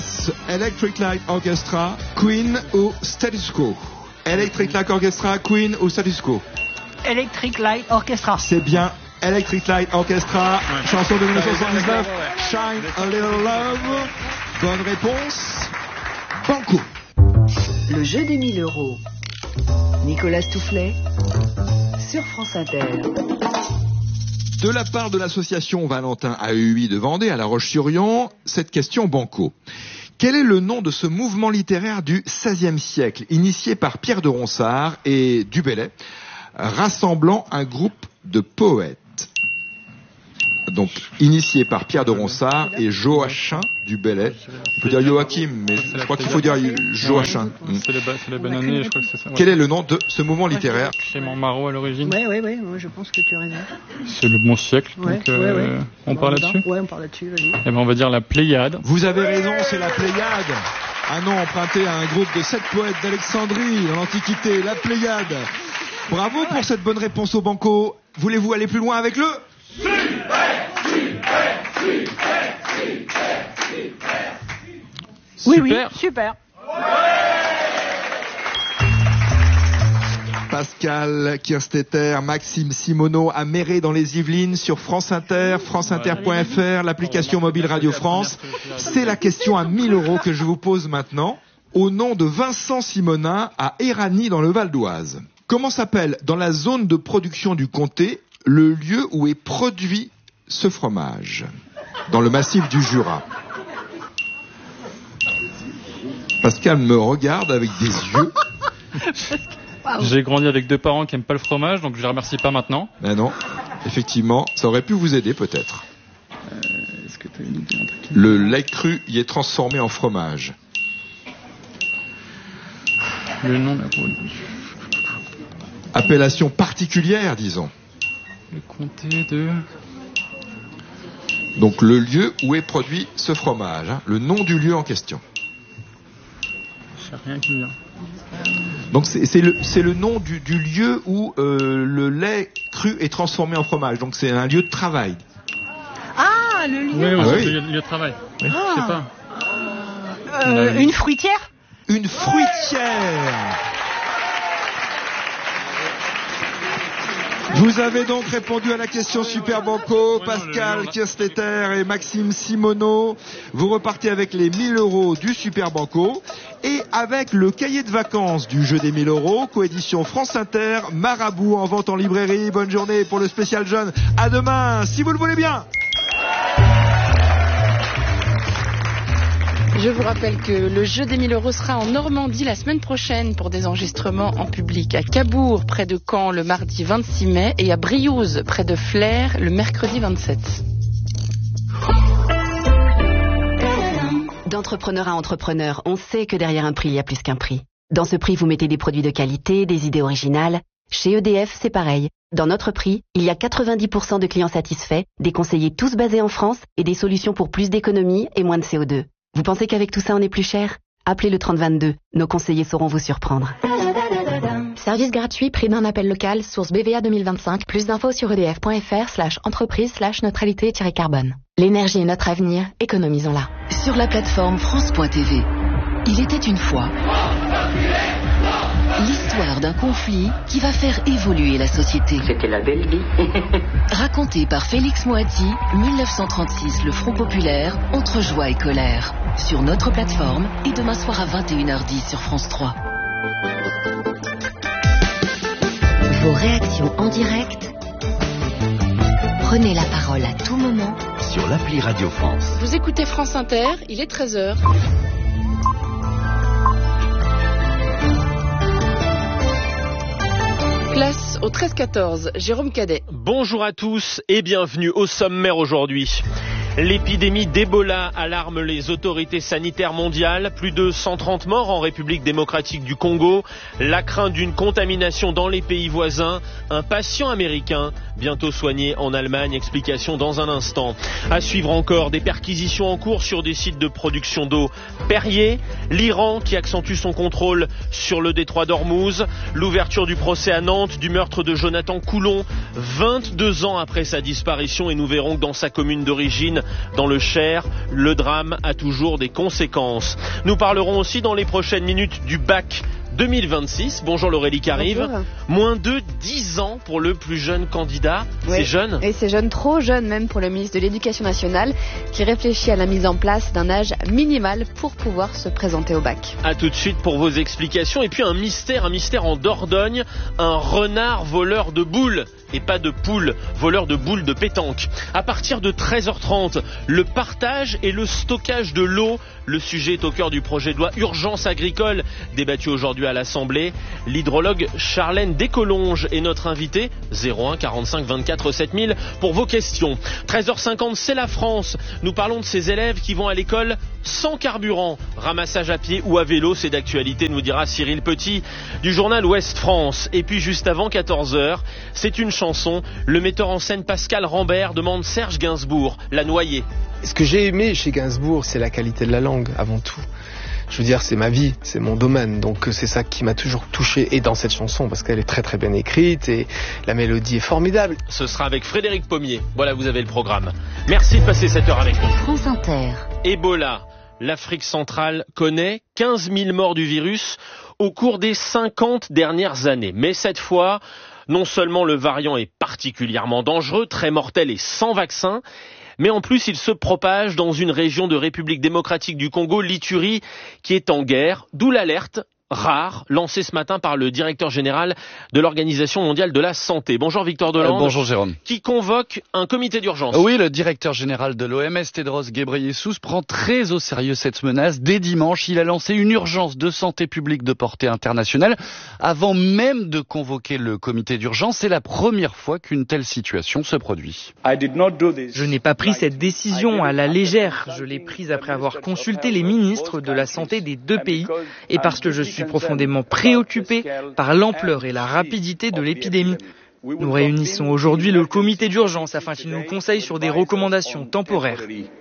laisse Electric Light Orchestra, Queen ou Status Quo? Electric Light Orchestra, Queen ou Status Quo? Electric Light Orchestra. C'est bien Electric Light Orchestra, chanson de 1979, Shine a Little Love. Bonne réponse. Banco. Le jeu des 1000 euros. Nicolas Toufflet sur France Inter. De la part de l'association Valentin AEI de Vendée à La Roche-sur-Yon, cette question banco. Quel est le nom de ce mouvement littéraire du XVIe siècle, initié par Pierre de Ronsard et Du Bellay, rassemblant un groupe de poètes? Donc, initié par Pierre de Ronsard et Joachim du Bellay. On peut dire Joachim, mais je crois qu'il faut dire Joachim. C'est les bonnes années, je crois que c'est ça. Ouais. Quel est le nom de ce mouvement littéraire? Clément Marot à l'origine. Oui, moi je pense que tu as raison. C'est le bon siècle, donc on part là-dessus. Ouais, on part là-dessus, vas-y. Eh ben, on va dire la Pléiade. Vous avez raison, c'est la Pléiade. Un nom emprunté à un groupe de 7 poètes d'Alexandrie dans l'Antiquité, la Pléiade. Bravo pour cette bonne réponse au banco. Voulez-vous aller plus loin avec le... Oui, super. Pascal Kirstetter, Maxime Simoneau à Méré dans les Yvelines sur France Inter, franceinter.fr, l'application mobile Radio France. C'est la question à 1000 euros que je vous pose maintenant. Au nom de Vincent Simonin à Éragny dans le Val d'Oise. Comment s'appelle dans la zone de production du comté le lieu où est produit ce fromage? Dans le massif du Jura. Pascal me regarde avec des yeux. J'ai grandi avec 2 parents qui aiment pas le fromage, donc je les remercie pas maintenant. Ben non, effectivement, ça aurait pu vous aider peut-être. Est-ce que t'as une idée, un truc? Le lait cru y est transformé en fromage. Le nom, là, Appellation particulière, disons. le comté de... Donc le lieu où est produit ce fromage, hein, le nom du lieu en question. J'ai rien qui me vient. Donc c'est le nom du lieu où le lait cru est transformé en fromage. Donc c'est un lieu de travail. Ah, le lieu. Oui, oui. le lieu de travail. Oui. Je sais pas. Une fruitière? Une fruitière. Vous avez donc répondu à la question Super Banco, Pascal Kirstetter et Maxime Simoneau. Vous repartez avec les 1000 euros du Super Banco et avec le cahier de vacances du jeu des 1000 euros, coédition France Inter, Marabout en vente en librairie. Bonne journée pour le spécial jeune. À demain, si vous le voulez bien. Je vous rappelle que le jeu des 1000 euros sera en Normandie la semaine prochaine pour des enregistrements en public. À Cabourg, près de Caen, le mardi 26 mai et à Briouze, près de Flers, le mercredi 27. D'entrepreneur à entrepreneur, on sait que derrière un prix, il y a plus qu'un prix. Dans ce prix, vous mettez des produits de qualité, des idées originales. Chez EDF, c'est pareil. Dans notre prix, il y a 90% de clients satisfaits, des conseillers tous basés en France et des solutions pour plus d'économie et moins de CO2. Vous pensez qu'avec tout ça, on est plus cher? Appelez le 3022. Nos conseillers sauront vous surprendre. Service gratuit, prix d'un appel local, source BVA 2025. Plus d'infos sur edf.fr/entreprise/neutralité-carbone. L'énergie est notre avenir, économisons-la. Sur la plateforme France.tv. Il était une fois. L'histoire d'un conflit qui va faire évoluer la société. C'était la belle vie. Raconté par Félix Moati, 1936, le Front Populaire, entre joie et colère. Sur notre plateforme et demain soir à 21h10 sur France 3. Vos réactions en direct. Prenez la parole à tout moment sur l'appli Radio France. Vous écoutez France Inter, il est 13h. Place au 13-14, Jérôme Cadet. Bonjour à tous et bienvenue au sommaire aujourd'hui. L'épidémie d'Ebola alarme les autorités sanitaires mondiales. Plus de 130 morts en République démocratique du Congo. La crainte d'une contamination dans les pays voisins. Un patient américain bientôt soigné en Allemagne. Explication dans un instant. À suivre encore des perquisitions en cours sur des sites de production d'eau Perrier. L'Iran qui accentue son contrôle sur le détroit d'Ormuz. L'ouverture du procès à Nantes du meurtre de Jonathan Coulon. 22 ans après sa disparition et nous verrons que dans sa commune d'origine, Dans le Cher, le drame a toujours des conséquences. Nous parlerons aussi dans les prochaines minutes du bac 2026. Bonjour Laurélie Carive. Bonjour. Moins de 10 ans pour le plus jeune candidat. Oui. C'est jeune. Et c'est jeune, trop jeune même pour le ministre de l'Éducation nationale qui réfléchit à la mise en place d'un âge minimal pour pouvoir se présenter au bac. A tout de suite pour vos explications. Et puis un mystère en Dordogne. Un renard voleur de boules. Et pas de poules, voleur de boules de pétanque. À partir de 13h30, le partage et le stockage de l'eau. Le sujet est au cœur du projet de loi Urgence agricole, débattu aujourd'hui à l'Assemblée. L'hydrologue Charlène Descolonges est notre invitée. 01 45 24 7000 pour vos questions. 13h50, c'est la France. Nous parlons de ces élèves qui vont à l'école sans carburant. Ramassage à pied ou à vélo, c'est d'actualité, nous dira Cyril Petit du journal Ouest France. Et puis juste avant 14h, c'est une chanson. Le metteur en scène Pascal Rambert demande Serge Gainsbourg, La Noyée. Ce que j'ai aimé chez Gainsbourg, c'est la qualité de la langue, avant tout. Je veux dire, c'est ma vie, c'est mon domaine, donc c'est ça qui m'a toujours touché, et dans cette chanson, parce qu'elle est très très bien écrite, et la mélodie est formidable. Ce sera avec Frédéric Pommier. Voilà, vous avez le programme. Merci de passer cette heure avec nous. France Inter. Ebola. L'Afrique centrale connaît 15 000 morts du virus au cours des 50 dernières années. Mais cette fois, non seulement le variant est particulièrement dangereux, très mortel et sans vaccin, mais en plus il se propage dans une région de République démocratique du Congo, l'Ituri, qui est en guerre, d'où l'alerte rare lancée ce matin par le directeur général de l'Organisation mondiale de la santé. Bonjour Victor Delande. Bonjour Jérôme. Qui convoque un comité d'urgence. Oui, le directeur général de l'OMS, Tedros Ghebreyesus, prend très au sérieux cette menace. Dès dimanche, il a lancé une urgence de santé publique de portée internationale avant même de convoquer le comité d'urgence. C'est la première fois qu'une telle situation se produit. Je n'ai pas pris cette décision à la légère. Je l'ai prise après avoir consulté les ministres de la santé des deux pays et parce que je suis profondément préoccupé par l'ampleur et la rapidité de l'épidémie. Nous réunissons aujourd'hui le comité d'urgence afin qu'il nous conseille sur des recommandations temporaires.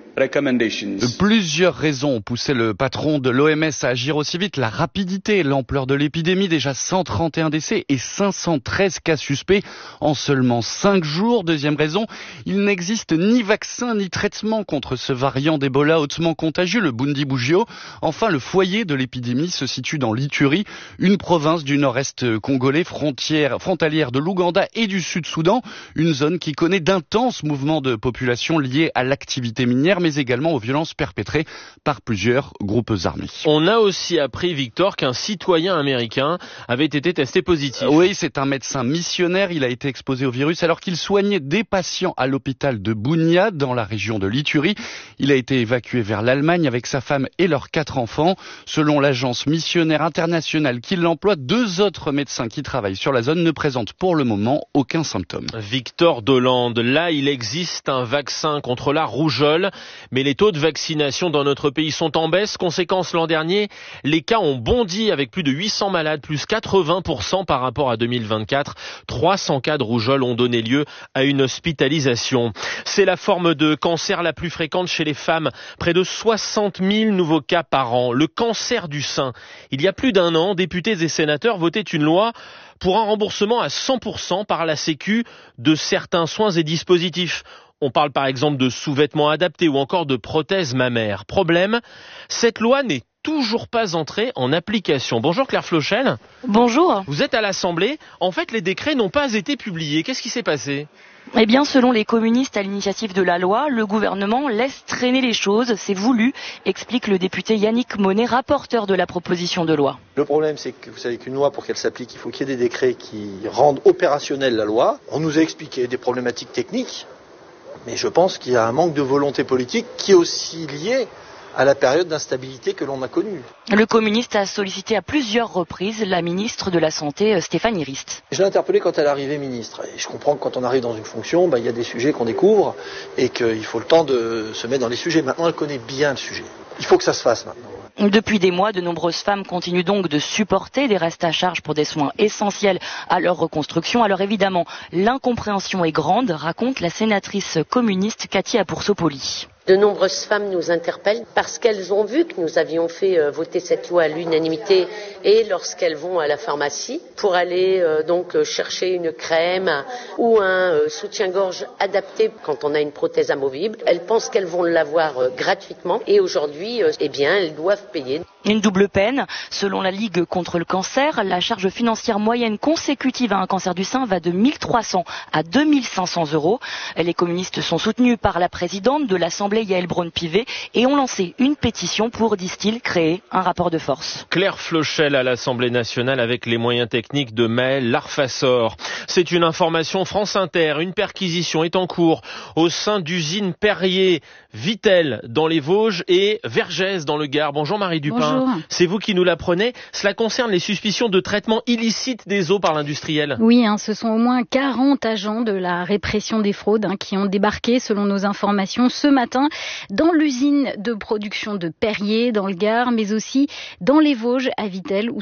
Plusieurs raisons ont poussé le patron de l'OMS à agir aussi vite. La rapidité et l'ampleur de l'épidémie, déjà 131 décès et 513 cas suspects en seulement 5 jours. Deuxième raison, il n'existe ni vaccin ni traitement contre ce variant d'Ebola hautement contagieux, le Bundibugyo. Enfin, le foyer de l'épidémie se situe dans l'Ituri, une province du nord-est congolais, frontalière de l'Ouganda et du Sud-Soudan, une zone qui connaît d'intenses mouvements de population liés à l'activité minière, mais également aux violences perpétrées par plusieurs groupes armés. On a aussi appris, Victor, qu'un citoyen américain avait été testé positif. Oui, c'est un médecin missionnaire. Il a été exposé au virus alors qu'il soignait des patients à l'hôpital de Bunia, dans la région de l'Ituri. Il a été évacué vers l'Allemagne avec sa femme et leurs 4 enfants. Selon l'agence missionnaire internationale qui l'emploie, 2 autres médecins qui travaillent sur la zone ne présentent pour le moment aucun symptôme. Victor Delande, là, il existe un vaccin contre la rougeole. Mais les taux de vaccination dans notre pays sont en baisse. Conséquence, l'an dernier, les cas ont bondi avec plus de 800 malades, plus 80% par rapport à 2024. 300 cas de rougeole ont donné lieu à une hospitalisation. C'est la forme de cancer la plus fréquente chez les femmes. Près de 60 000 nouveaux cas par an. Le cancer du sein. Il y a plus d'1 an, députés et sénateurs votaient une loi pour un remboursement à 100% par la Sécu de certains soins et dispositifs. On parle par exemple de sous-vêtements adaptés ou encore de prothèses mammaires. Problème, cette loi n'est toujours pas entrée en application. Bonjour Claire Flochel. Bonjour. Vous êtes à l'Assemblée. En fait, les décrets n'ont pas été publiés. Qu'est-ce qui s'est passé ? Eh bien, selon les communistes à l'initiative de la loi, le gouvernement laisse traîner les choses. C'est voulu, explique le député Yannick Monet, rapporteur de la proposition de loi. Le problème, c'est que vous savez qu'une loi, pour qu'elle s'applique, il faut qu'il y ait des décrets qui rendent opérationnelle la loi. On nous a expliqué des problématiques techniques. Mais je pense qu'il y a un manque de volonté politique qui est aussi lié à la période d'instabilité que l'on a connue. Le communiste a sollicité à plusieurs reprises la ministre de la Santé, Stéphanie Rist. Je l'ai interpellée quand elle est arrivée ministre. Et je comprends que quand on arrive dans une fonction, il y a des sujets qu'on découvre et qu'il faut le temps de se mettre dans les sujets. Maintenant, elle connaît bien le sujet. Il faut que ça se fasse maintenant. Depuis des mois, de nombreuses femmes continuent donc de supporter des restes à charge pour des soins essentiels à leur reconstruction. Alors évidemment, l'incompréhension est grande, raconte la sénatrice communiste Katia Poursopoli. De nombreuses femmes nous interpellent parce qu'elles ont vu que nous avions fait voter cette loi à l'unanimité et lorsqu'elles vont à la pharmacie pour aller donc chercher une crème ou un soutien-gorge adapté quand on a une prothèse amovible, elles pensent qu'elles vont l'avoir gratuitement et aujourd'hui, elles doivent payer. Une double peine. Selon la Ligue contre le cancer, la charge financière moyenne consécutive à un cancer du sein va de 1 300 à 2 500 €. Les communistes sont soutenus par la présidente de l'Assemblée, Yaël Braun-Pivet, et ont lancé une pétition pour, disent-ils, créer un rapport de force. Claire Flochel à l'Assemblée nationale avec les moyens techniques de Maël Larfassor. C'est une information France Inter. Une perquisition est en cours au sein d'usines Perrier, Vittel dans les Vosges et Vergès dans le Gard. Bonjour Marie Dupin. Bonjour. C'est vous qui nous l'apprenez. Cela concerne les suspicions de traitement illicite des eaux par l'industriel. Oui, ce sont au moins 40 agents de la répression des fraudes qui ont débarqué, selon nos informations, ce matin dans l'usine de production de Perrier, dans le Gard, mais aussi dans les Vosges, à Vittel, où